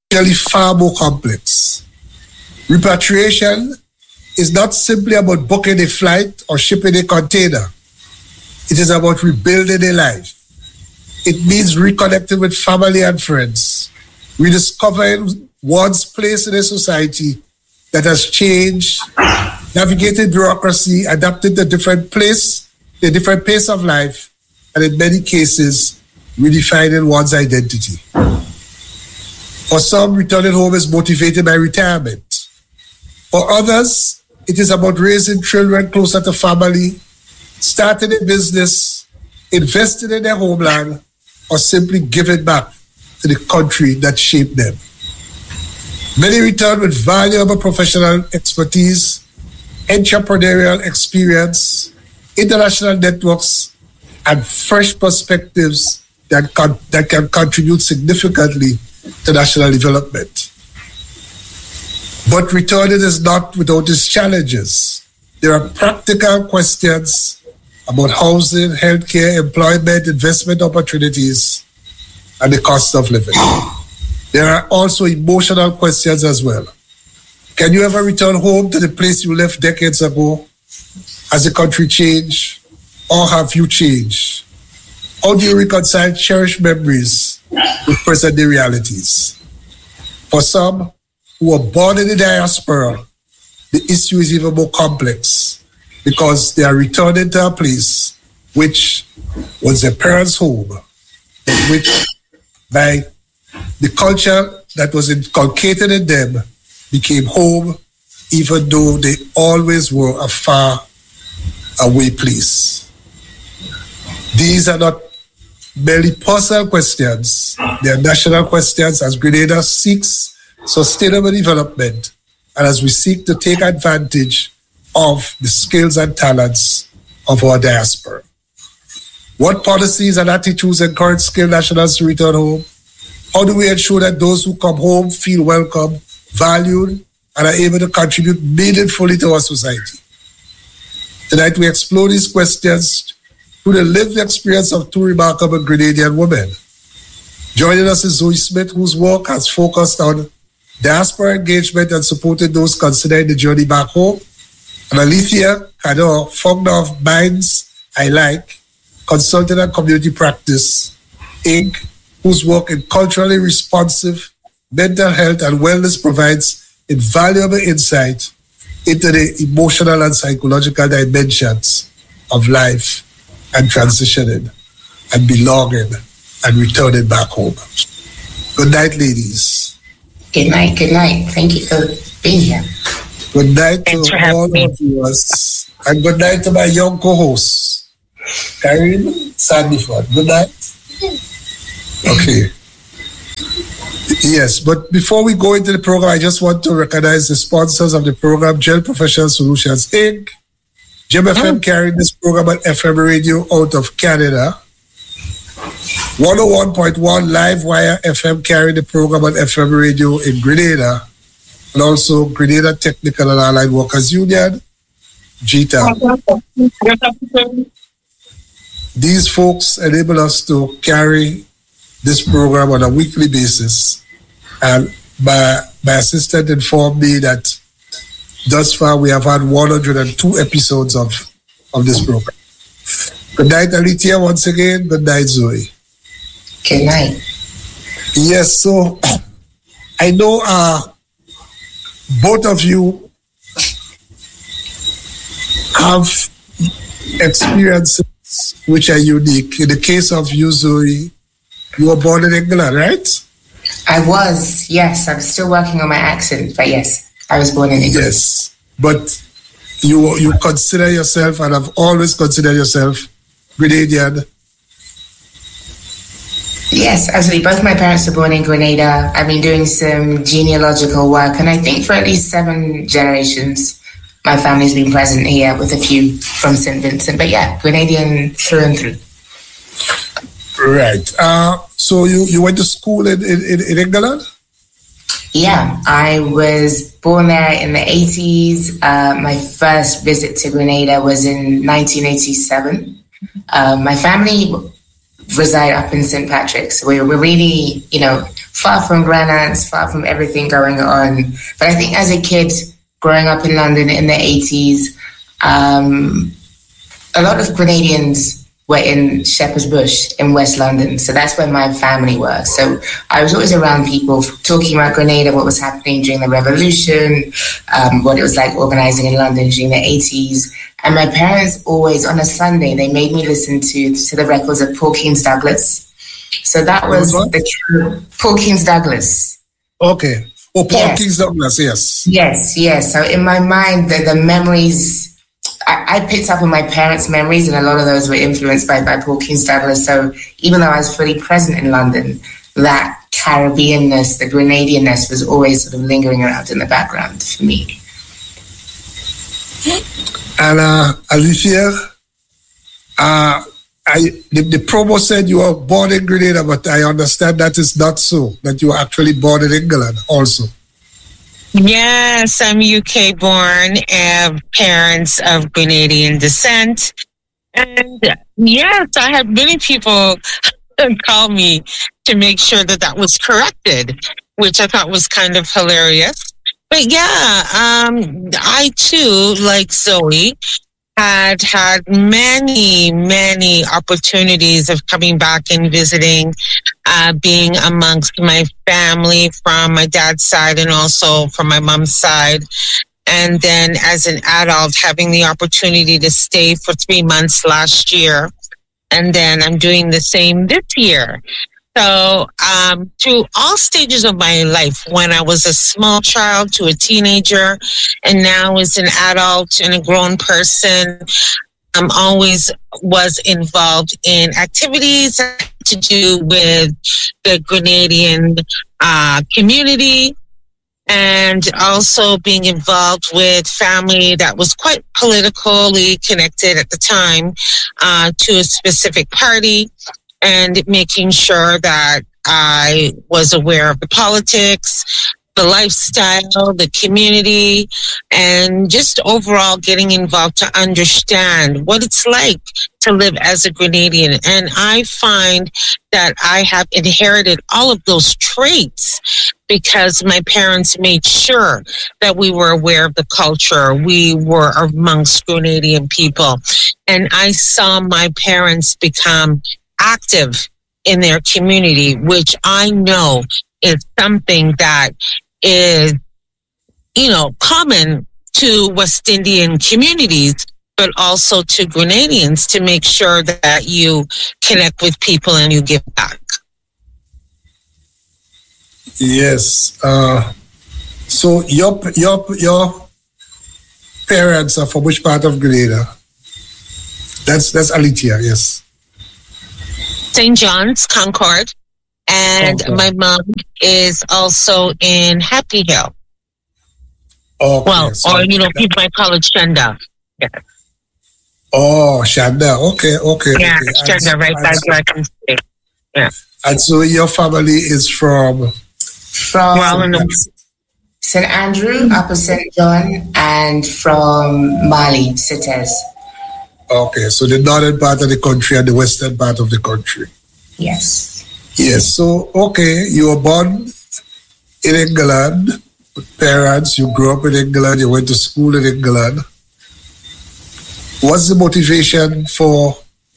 actually far more complex. Repatriation is not simply about booking a flight or shipping a container. It is about rebuilding a life. It means reconnecting with family and friends, rediscovering one's place in a society that has changed, navigated bureaucracy, adapted to different pace of life, and in many cases, redefining one's identity. For some, returning home is motivated by retirement. For others, it is about raising children closer to family, starting a business, investing in their homeland, or simply giving back to the country that shaped them. Many return with valuable professional expertise, entrepreneurial experience, international networks, and fresh perspectives that can contribute significantly to national development. But returning is not without its challenges. There are practical questions about housing, healthcare, employment, investment opportunities, and the cost of living. There are also emotional questions as well. Can you ever return home to the place you left decades ago? Has the country changed, or have you changed? How do you reconcile cherished memories with present-day realities? For some who were born in the diaspora, the issue is even more complex because they are returning to a place which was their parents' home, which by the culture that was inculcated in them became home, even though they always were a far away place. These are not merely personal questions, they are national questions as Grenada seeks sustainable development and as we seek to take advantage of the skills and talents of our diaspora. What policies and attitudes encourage skilled nationals to return home? How do we ensure that those who come home feel welcome, valued, and are able to contribute meaningfully to our society? Tonight we explore these questions through the lived experience of two remarkable Grenadian women. Joining us is Zoe Smith, whose work has focused on diaspora engagement and supported those considering the journey back home. And Alethea Cador, founder of Minds I Like, Consulting and Community Practice, Inc., whose work in culturally responsive mental health and wellness provides invaluable insight into the emotional and psychological dimensions of life and transitioning and belonging and returning back home. Good night, ladies. Good night, good night. Thank you for being here. Good night to all of viewers. And good night to my young co-host, Karen Sandiford. Good night. Okay. Yes, but before we go into the program, I just want to recognize the sponsors of the program, Gel Professional Solutions, Inc., Gem FM carrying this program on FM radio out of Canada, 101.1 Livewire FM carrying the program on FM radio in Grenada, and also Grenada Technical and Allied Workers Union, GTAL. These folks enable us to carry this program on a weekly basis, and my assistant informed me that thus far we have had 102 episodes of this program. Good night, Alethea, once again. Good night, Zoe. Good night. Yes, so I know both of you have experiences which are unique. In the case of you, Zoe, you were born in England, right? I was, yes. I'm still working on my accent, but yes, I was born in England. Yes, but you consider yourself and have always considered yourself Grenadian. Yes, absolutely. Both my parents were born in Grenada. I've been doing some genealogical work, and I think for at least 7 generations, my family's been present here with a few from St. Vincent. But yeah, Grenadian through and through. Right. So you went to school in England? Yeah, I was born there in the 80s. My first visit to Grenada was in 1987. My family reside up in St. Patrick's. We're really, far from grandparents, far from everything going on. But I think as a kid, growing up in London in the 80s, a lot of Grenadians were in Shepherd's Bush in West London. So that's where my family were. So I was always around people talking about Grenada, what was happening during the revolution, what it was like organizing in London during the 80s. And my parents always, on a Sunday, they made me listen to the records of Paul Keens Douglas. So that was Paul Keens Douglas. Okay. Oh, Paul Keens Douglas, yes. Yes. So in my mind, the memories, I picked up on my parents' memories, and a lot of those were influenced by Paul Keens Douglas. So even though I was fully present in London, that Caribbeanness, the Grenadianness was always sort of lingering around in the background for me. And Alicia, the promo said you were born in Grenada, but I understand that is not so, that you were actually born in England also. Yes, I'm UK born, parents of Grenadian descent. And yes, I had many people call me to make sure that was corrected, which I thought was kind of hilarious. But yeah, I too, like Zoe, had many opportunities of coming back and visiting, being amongst my family from my dad's side and also from my mom's side. And then as an adult, having the opportunity to stay for 3 months last year. And then I'm doing the same this year. So through all stages of my life, when I was a small child to a teenager, and now as an adult and a grown person, I'm always was involved in activities to do with the Grenadian community, and also being involved with family that was quite politically connected at the time to a specific party, and making sure that I was aware of the politics, the lifestyle, the community, and just overall getting involved to understand what it's like to live as a Grenadian. And I find that I have inherited all of those traits because my parents made sure that we were aware of the culture. We were amongst Grenadian people. And I saw my parents become active in their community, which I know is something that is, common to West Indian communities, but also to Grenadians, to make sure that you connect with people and you give back. Yes. So your parents are from which part of Grenada? That's Alicia, yes. St. John's, Concord, and my mom is also in Happy Hill. Okay, people might call it Shanda. Yeah. Oh, Shanda. Okay. Yeah, okay. Shanda, right by Black State. Yeah. And so your family is from St. Andrew, Upper St. John, and from Mali, Sites. Okay, so the northern part of the country and the western part of the country. Yes. Yes, so, okay, you were born in England with parents, you grew up in England, you went to school in England. What's the motivation for,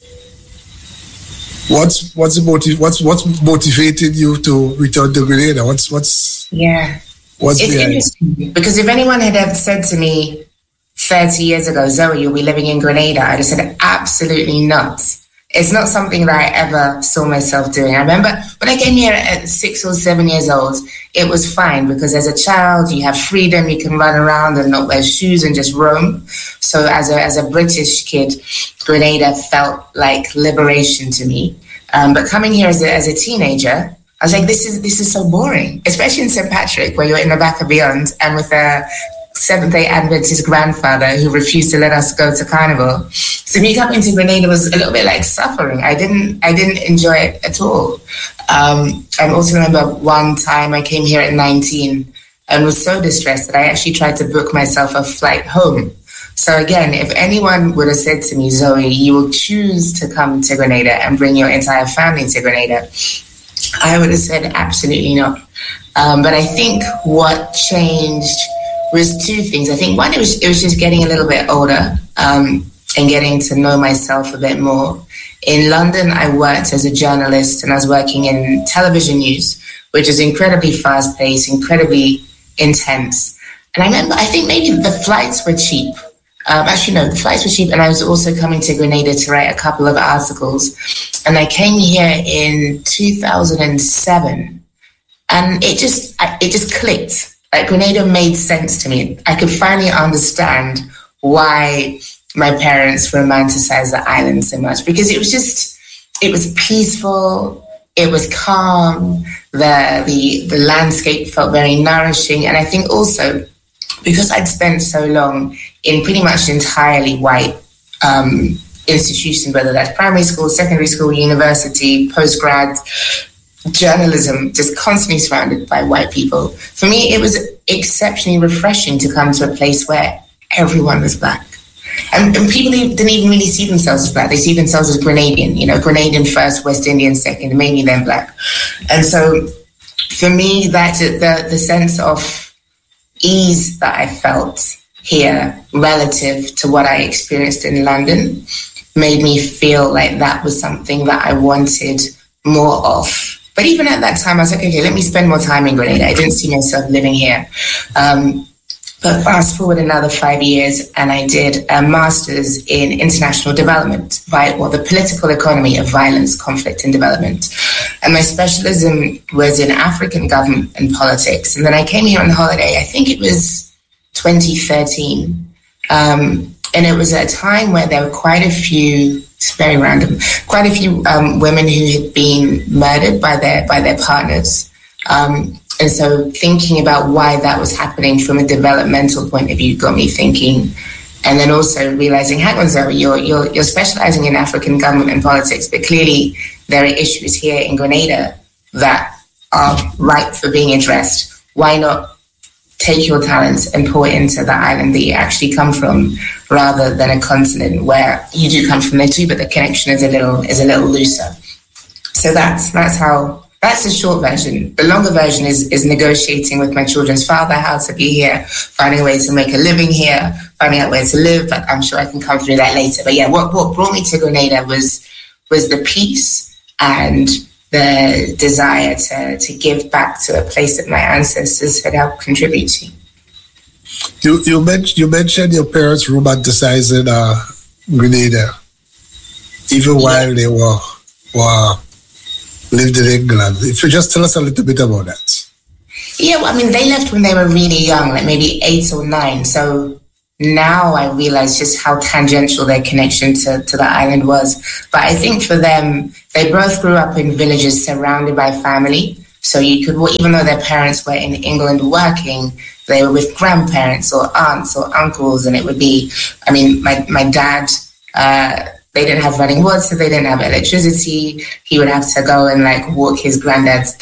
what's motivated you to return to Grenada? What's it's interesting, because if anyone had ever said to me 30 years ago, Zoe, you'll be living in Grenada, I'd have said absolutely not. It's not something that I ever saw myself doing. I remember when I came here at 6 or 7 years old, it was fine because as a child, you have freedom, you can run around and not wear shoes and just roam. So as a British kid, Grenada felt like liberation to me. But coming here as a teenager, I was like, this is so boring, especially in St. Patrick, where you're in the back of Beyond and with a Seventh-day Adventist grandfather who refused to let us go to Carnival. So me coming to Grenada was a little bit like suffering. I didn't enjoy it at all. I also remember one time I came here at 19 and was so distressed that I actually tried to book myself a flight home. So again, if anyone would have said to me, Zoe, you will choose to come to Grenada and bring your entire family to Grenada, I would have said absolutely not. But I think what changed was two things. I think one, it was just getting a little bit older and getting to know myself a bit more. In London, I worked as a journalist, and I was working in television news, which is incredibly fast-paced, incredibly intense. And I remember, I think maybe the flights were cheap. Actually, no, the flights were cheap, and I was also coming to Grenada to write a couple of articles. And I came here in 2007, and it just clicked. Like, Grenada made sense to me. I could finally understand why my parents romanticized the island so much, because it was peaceful, it was calm, the landscape felt very nourishing. And I think also, because I'd spent so long in pretty much entirely white institutions, whether that's primary school, secondary school, university, postgrad, journalism, just constantly surrounded by white people. For me, it was exceptionally refreshing to come to a place where everyone was Black. And people didn't even really see themselves as Black. They see themselves as Grenadian, Grenadian first, West Indian second, maybe then Black. And so for me, that the sense of ease that I felt here relative to what I experienced in London made me feel like that was something that I wanted more of. But even at that time, I was like, okay, let me spend more time in Grenada. I didn't see myself living here. But fast forward another 5 years, and I did a master's in international development, the political economy of violence, conflict, and development. And my specialism was in African government and politics. And then I came here on holiday, I think it was 2013. And it was at a time where there were quite a few, it's very random, quite a few women who had been murdered by their partners. And so thinking about why that was happening from a developmental point of view got me thinking. And then also realizing, hang on, Zoe, you're specializing in African government and politics, but clearly there are issues here in Grenada that are ripe for being addressed. Why not take your talents and pour it into the island that you actually come from, rather than a continent where you do come from there too, but the connection is a little looser. So that's the short version. The longer version is negotiating with my children's father how to be here, finding a way to make a living here, finding out where to live, but I'm sure I can come through that later. But yeah, what brought me to Grenada was the peace and the desire to give back to a place that my ancestors had helped contribute to. You mentioned your parents romanticizing Grenada, even while they were lived in England. If you just tell us a little bit about that. Yeah, well, I mean, they left when they were really young, like maybe 8 or 9. So now I realize just how tangential their connection to the island was. But I think for them, they both grew up in villages surrounded by family. So you could, even though their parents were in England working, they were with grandparents or aunts or uncles. And it would be, I mean, my dad, they didn't have running water, so they didn't have electricity. He would have to go and walk his grandfather's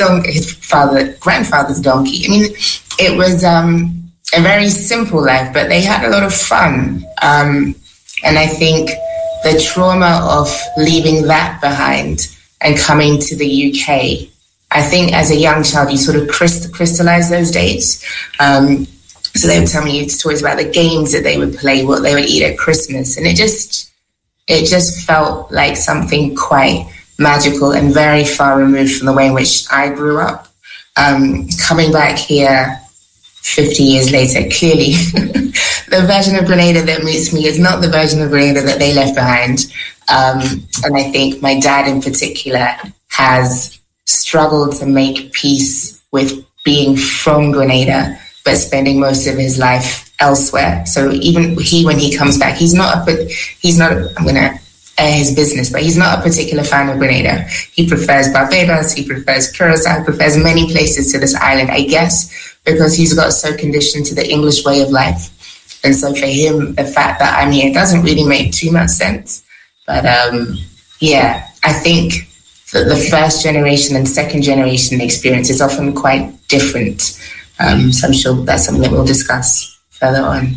donkey. I mean, it was a very simple life, but they had a lot of fun. And I think the trauma of leaving that behind and coming to the UK, I think as a young child, you sort of crystallize those days. So they would tell me stories about the games that they would play, what they would eat at Christmas. And it just felt like something quite magical and very far removed from the way in which I grew up. Coming back here 50 years later, clearly the version of Grenada that meets me is not the version of Grenada that they left behind. And I think my dad in particular has struggled to make peace with being from Grenada, but spending most of his life elsewhere. So even when he comes back, I'm going to air his business, but he's not a particular fan of Grenada. He prefers Barbados, he prefers Curacao, he prefers many places to this island, I guess, because he's got so conditioned to the English way of life. And so for him, the fact that I'm here doesn't really make too much sense. But yeah, I think that the first generation and second generation experience is often quite different. So I'm sure that's something that we'll discuss further on.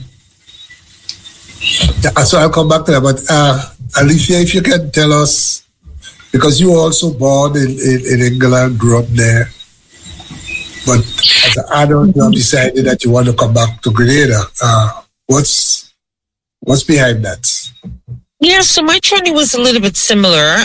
Yeah, so I'll come back to that. But Alicia, if you can tell us, because you were also born in England, grew up there, but as an adult, you have decided that you want to come back to Grenada. What's behind that? Yeah, so my journey was a little bit similar.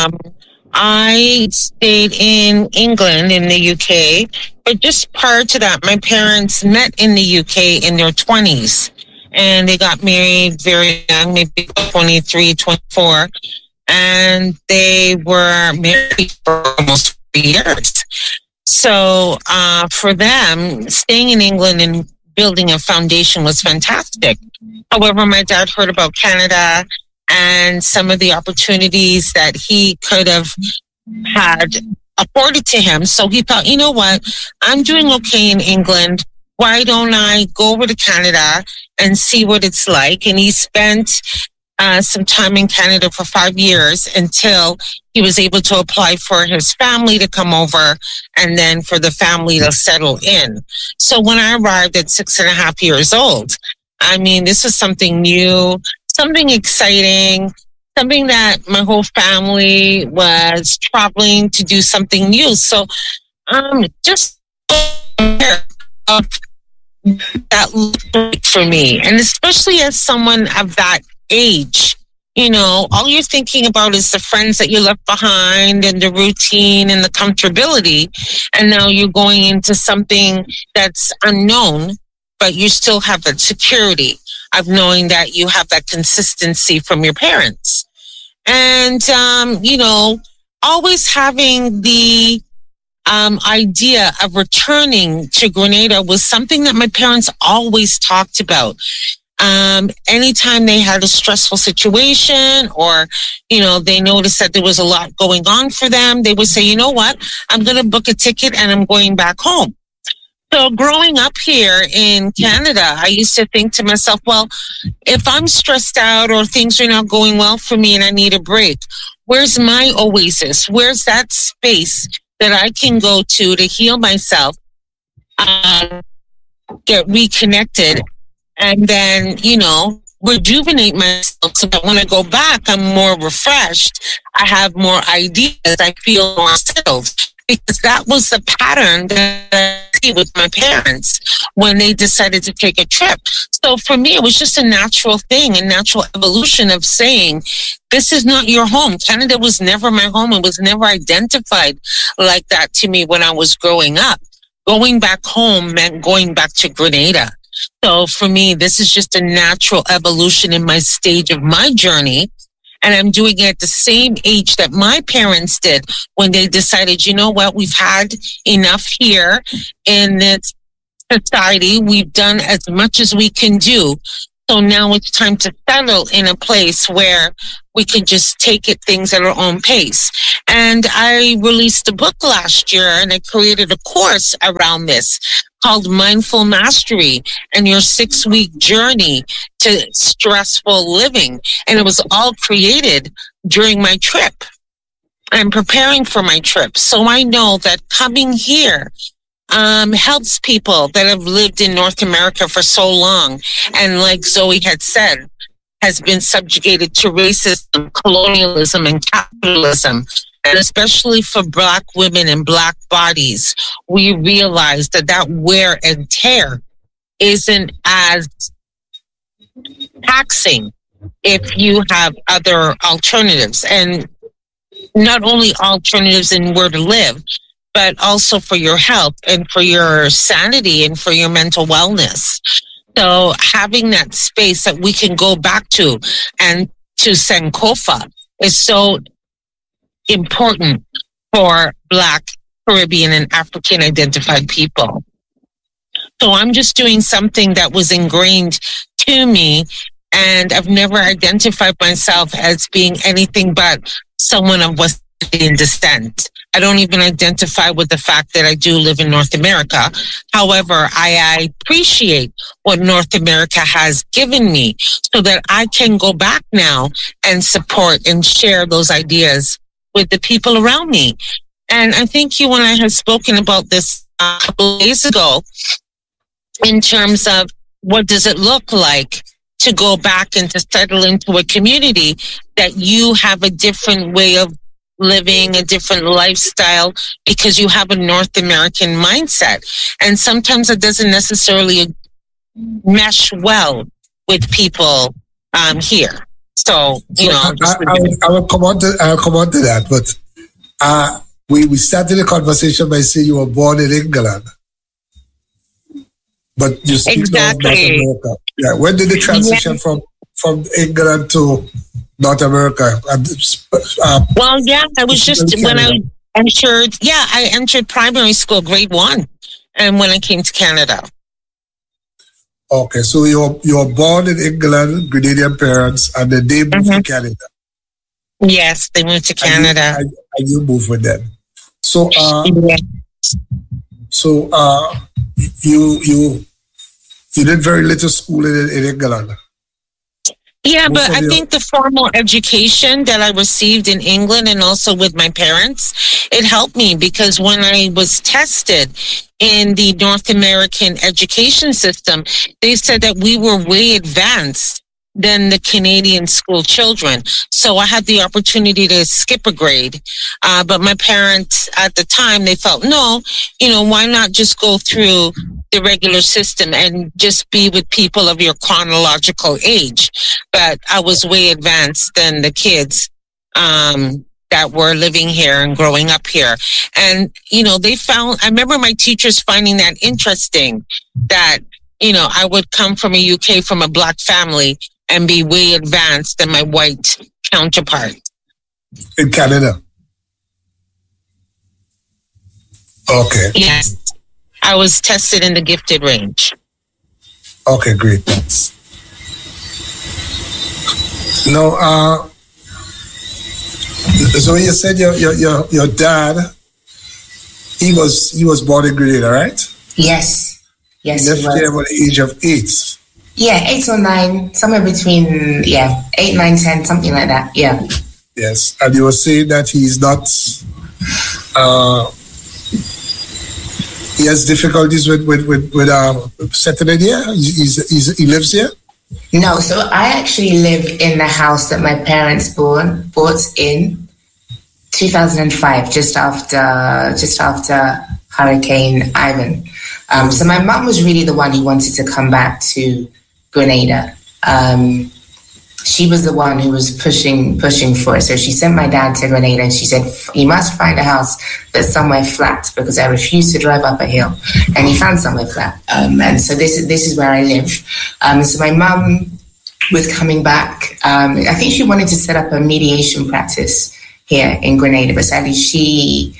I stayed in England, in the UK, but just prior to that, my parents met in the UK in their 20s, and they got married very young, maybe 23, 24, and they were married for almost 3 years. So for them, staying in England and building a foundation was fantastic. However, my dad heard about Canada and some of the opportunities that he could have had afforded to him. So he thought, you know what, I'm doing okay in England. Why don't I go over to Canada and see what it's like? And he spent some time in Canada for 5 years until he was able to apply for his family to come over and then for the family to settle in. So when I arrived at 6.5 years old, I mean, this was something new, something exciting, something that my whole family was traveling to do something new. So just of that looked like for me. And especially as someone of that age, you know, all you're thinking about is the friends that you left behind and the routine and the comfortability. And now you're going into something that's unknown, but you still have that security of knowing that you have that consistency from your parents. And, you know, always having the idea of returning to Grenada was something that my parents always talked about. Anytime they had a stressful situation or, you know, they noticed that there was a lot going on for them, they would say, you know what, I'm going to book a ticket and I'm going back home. So growing up here in Canada, I used to think to myself, well, if I'm stressed out or things are not going well for me and I need a break, where's my oasis? Where's that space that I can go to heal myself, get reconnected, and then, you know, rejuvenate myself so that when I go back, I'm more refreshed. I have more ideas. I feel more settled. Because that was the pattern that I see with my parents when they decided to take a trip. So for me, it was just a natural thing, a natural evolution of saying, this is not your home. Canada was never my home. It was never identified like that to me when I was growing up. Going back home meant going back to Grenada. So for me, this is just a natural evolution in my stage of my journey. And I'm doing it at the same age that my parents did when they decided, you know what, we've had enough here in this society. We've done as much as we can do. So now it's time to settle in a place where we can just take things at our own pace. And I released a book last year and I created a course around this called Mindful Mastery and Your 6-Week Journey to Stressful Living. And it was all created during my trip. I'm preparing for my trip. So I know that coming here helps people that have lived in North America for so long. And like Zoe had said, has been subjugated to racism, colonialism, and capitalism. And especially for Black women and Black bodies, we realize that wear and tear isn't as taxing if you have other alternatives. And not only alternatives in where to live, but also for your health and for your sanity and for your mental wellness. So having that space that we can go back to and to Sankofa is so important for Black, Caribbean, and African identified people. So I'm just doing something that was ingrained to me, and I've never identified myself as being anything but someone of West Indian descent. I don't even identify with the fact that I do live in North America. However, I appreciate what North America has given me so that I can go back now and support and share those ideas with the people around me. And I think you and I have spoken about this a couple of days ago in terms of what does it look like to go back and to settle into a community that you have a different way of living, a different lifestyle, because you have a North American mindset. And sometimes it doesn't necessarily mesh well with people here. So, you know, I will come on to that, but we started the conversation by saying you were born in England, but you speak of North America. Yeah, when did the transition from England to North America? Well, yeah, I was just when I entered primary school, grade 1, and when I came to Canada. Okay, so you were born in England, Grenadian parents, and then they moved to Canada. Yes, they moved to Canada. And you moved with them. So, you did very little school in England. Yeah, but I think the formal education that I received in England and also with my parents, it helped me, because when I was tested in the North American education system, they said that we were way advanced than the Canadian school children. So I had the opportunity to skip a grade. But my parents at the time, they felt, no, you know, why not just go through the regular system and just be with people of your chronological age? But I was way advanced than the kids that were living here and growing up here. And, you know, I remember my teachers finding that interesting, that, you know, I would come from a UK, from a Black family, and be way advanced than my white counterpart. In Canada? Okay. Yes. I was tested in the gifted range. Okay, great. Thanks. No, so you said your dad, he was born in Grenada, right? Yes. Yes. He left there at the age of 8. Yeah, 8 or 9, somewhere between 8, 9, 10, something like that. Yeah. Yes, and you were saying that he's not. He has difficulties with settling here. He lives here. No, so I actually live in the house that my parents bought in 2005, just after Hurricane Ivan. So my mum was really the one who wanted to come back to Grenada. She was the one who was pushing for it. So she sent my dad to Grenada and she said, you must find a house that's somewhere flat, because I refuse to drive up a hill. And he found somewhere flat. And so this is where I live. So my mum was coming back. I think she wanted to set up a mediation practice here in Grenada, but sadly she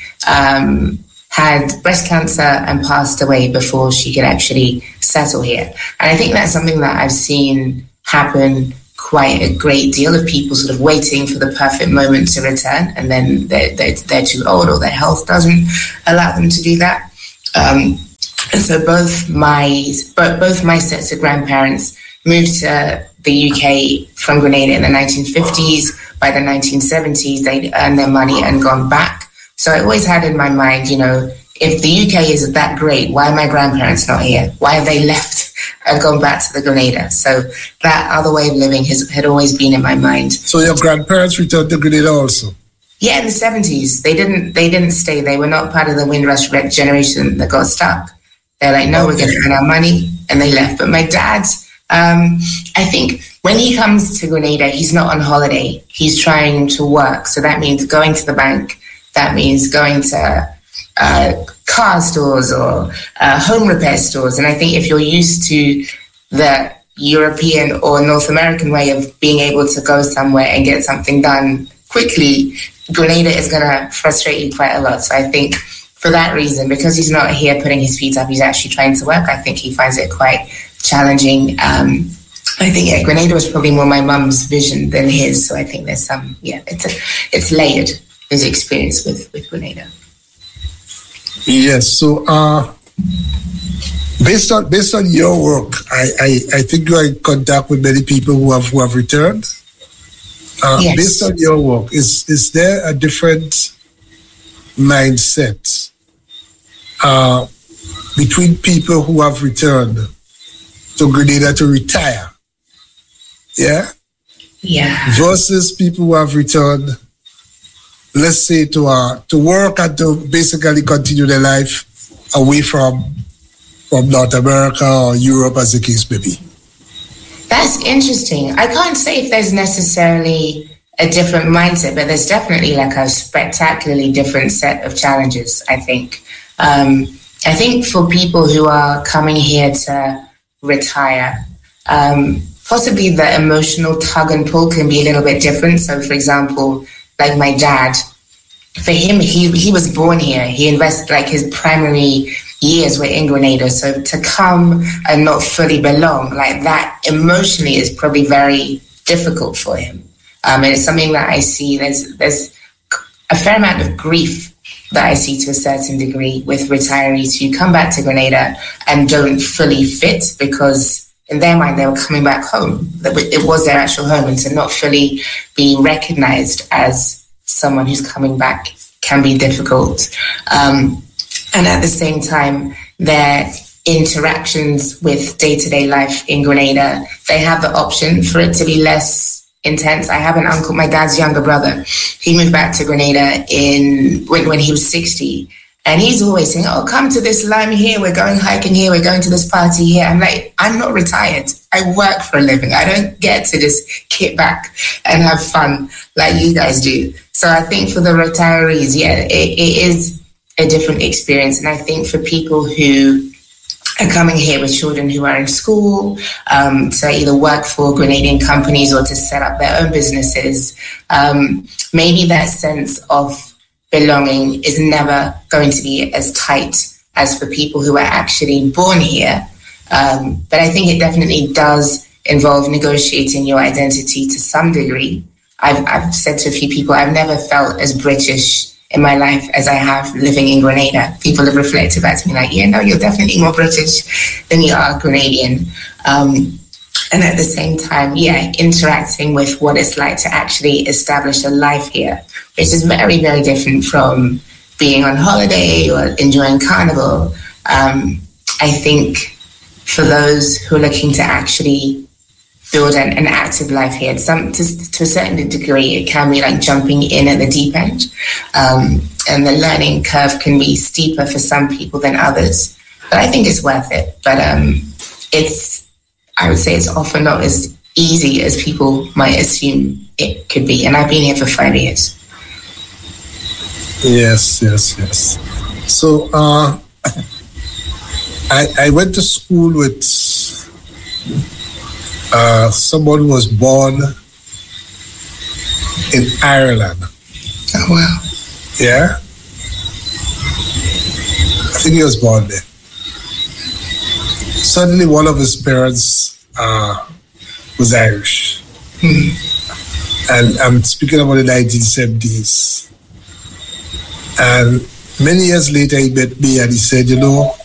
had breast cancer and passed away before she could actually settle here. And I think that's something that I've seen happen quite a great deal, of people sort of waiting for the perfect moment to return, and then they're too old or their health doesn't allow them to do that. And so both my sets of grandparents moved to the UK from Grenada in the 1950s. By the 1970s, they'd earned their money and gone back. So I always had in my mind, you know, if the UK is that great, why are my grandparents not here? Why have they left and gone back to the Grenada? So that other way of living had always been in my mind. So your grandparents returned to Grenada also? Yeah, in the 70s. They didn't stay. They were not part of the Windrush generation that got stuck. They're like, no, we're going to earn our money. And they left. But my dad, I think when he comes to Grenada, he's not on holiday. He's trying to work. So that means going to the bank. That means going to car stores or home repair stores. And I think if you're used to the European or North American way of being able to go somewhere and get something done quickly, Grenada is going to frustrate you quite a lot. So I think for that reason, because he's not here putting his feet up, he's actually trying to work, I think he finds it quite challenging. I think Grenada was probably more my mum's vision than his. So I think there's some, it's layered, his experience with Grenada. Yes. So, based on your work, I think you are in contact with many people who have returned. Yes. Based on your work, is there a different mindset between people who have returned to Grenada to retire? Yeah. Yeah. Versus people who have returned let's say, to work and to basically continue their life away from North America or Europe, as the case may be? That's interesting. I can't say if there's necessarily a different mindset, but there's definitely like a spectacularly different set of challenges, I think. I think for people who are coming here to retire, possibly the emotional tug and pull can be a little bit different. So, for example, like my dad, for him, he was born here. He invested, like, his primary years were in Grenada. So to come and not fully belong, like that emotionally is probably very difficult for him. And it's something that I see, there's a fair amount of grief that I see to a certain degree with retirees who come back to Grenada and don't fully fit, because in their mind they were coming back home. It was their actual home, and to not fully be recognized as someone who's coming back can be difficult. And at the same time, their interactions with day-to-day life in Grenada, they have the option for it to be less intense. I have an uncle, my dad's younger brother. He moved back to Grenada when he was 60. And he's always saying, oh, come to this lime here. We're going hiking here. We're going to this party here. I'm like, I'm not retired. I work for a living. I don't get to just kick back and have fun like you guys do. So I think for the retirees, yeah, it is a different experience. And I think for people who are coming here with children who are in school, to either work for Grenadian companies or to set up their own businesses, maybe that sense of belonging is never going to be as tight as for people who are actually born here. But I think it definitely does involve negotiating your identity to some degree. I've said to a few people, I've never felt as British in my life as I have living in Grenada. People have reflected back to me like, yeah, no, you're definitely more British than you are Grenadian. And at the same time, yeah, interacting with what it's like to actually establish a life here, which is very, very different from being on holiday or enjoying carnival. I think for those who are looking to actually build an active life here, to a certain degree, it can be like jumping in at the deep end. And the learning curve can be steeper for some people than others. But I think it's worth it. But I would say it's often not as easy as people might assume it could be. And I've been here for 5 years. Yes. So I went to school with someone who was born in Ireland. Oh, wow. Yeah? I think he was born there. Suddenly one of his parents was Irish. And I'm speaking about the 1970s. And many years later he met me and he said, you know,